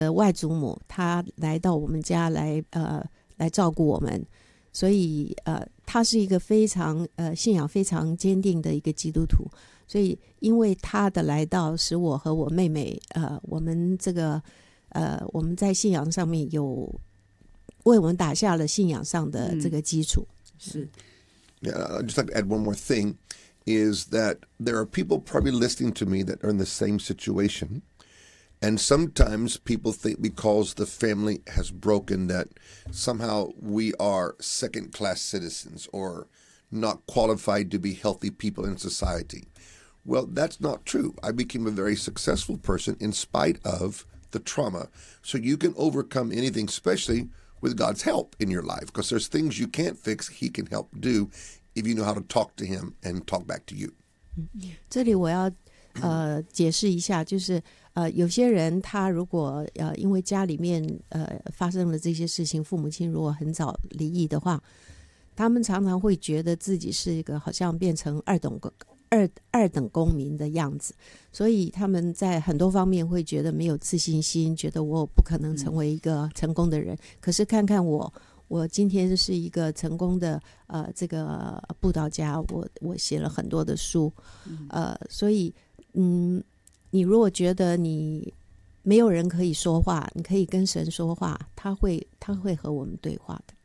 外祖母她来到我们家来照顾我们，所以她是一个非常信仰非常坚定的一个基督徒，所以因为她的来到，使我和我妹妹我们这个我们在信仰上面有为我们打下了信仰上的这个基础。 是。 Yeah, I'd just like to add one more thing, is that there are people probably listening to me that are in the same situation. And sometimes people think because the family has broken that somehow we are second-class citizens or not qualified to be healthy people in society. Well, that's not true. I became a very successful person in spite of the trauma. So you can overcome anything, especially with God's help in your life, because there's things you can't fix, He can help do if you know how to talk to Him and talk back to you. 这里我要解释一下，就是有些人他如果因为家里面发生了这些事情，父母亲如果很早离异的话，他们常常会觉得自己是一个好像变成二等公民的样子，所以他们在很多方面会觉得没有自信心，觉得我不可能成为一个成功的人。可是看看我今天是一个成功的这个布道家，我写了很多的书，所以你如果觉得你没有人可以说话，你可以跟神说话，他会和我们对话的。